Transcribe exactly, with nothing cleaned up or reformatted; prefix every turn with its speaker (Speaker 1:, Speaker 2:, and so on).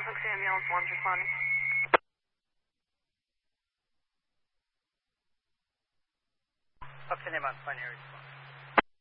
Speaker 1: Suffolk ambulance one's responding.
Speaker 2: Fox ambulance, binary response.